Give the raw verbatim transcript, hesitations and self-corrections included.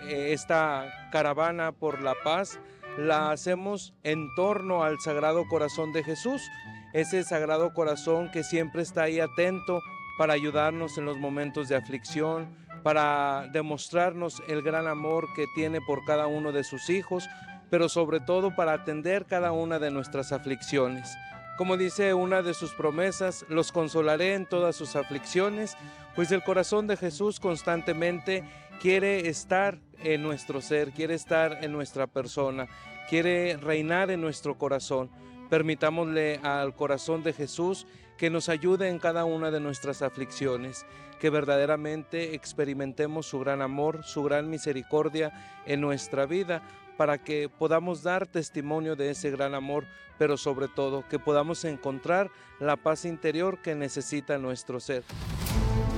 eh, esta caravana por la paz la hacemos en torno al Sagrado Corazón de Jesús, ese Sagrado Corazón que siempre está ahí atento para ayudarnos en los momentos de aflicción, para demostrarnos el gran amor que tiene por cada uno de sus hijos, pero sobre todo para atender cada una de nuestras aflicciones. Como dice una de sus promesas, los consolaré en todas sus aflicciones, pues el corazón de Jesús constantemente quiere estar en nuestro ser, quiere estar en nuestra persona, quiere reinar en nuestro corazón. Permitámosle al corazón de Jesús que nos ayude en cada una de nuestras aflicciones, que verdaderamente experimentemos su gran amor, su gran misericordia en nuestra vida, para que podamos dar testimonio de ese gran amor, pero sobre todo que podamos encontrar la paz interior que necesita nuestro ser.